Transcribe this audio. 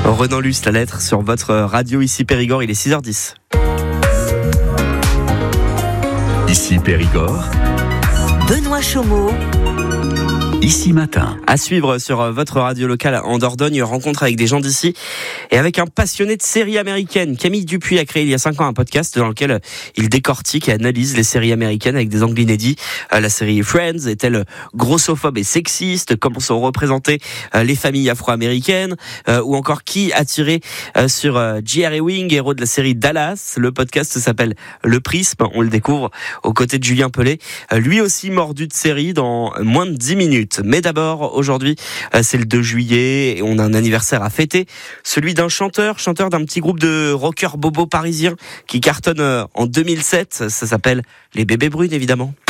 Renan Luce, la lettre sur votre radio ici Périgord, il est 6h10. Ici Périgord, Benoît Chaumeau. Ici Matin. À suivre sur votre radio locale en Dordogne, rencontre avec des gens d'ici et avec un passionné de séries américaines. Camille Dupuis a créé il y a 5 ans un podcast dans lequel il décortique et analyse les séries américaines avec des angles inédits. La série Friends est-elle grossophobe et sexiste? Comment sont représentées les familles afro-américaines? Ou encore qui a tiré sur J.R. Ewing, héros de la série Dallas? Le podcast s'appelle Le Prisme. On le découvre aux côtés de Julien Pellet, lui aussi mordu de série dans moins de 10 minutes. Mais d'abord, aujourd'hui, c'est le 2 juillet et on a un anniversaire à fêter. Celui d'un chanteur d'un petit groupe de rockers bobo parisiens qui cartonne en 2007. Ça s'appelle Les Bébés Brunes, évidemment.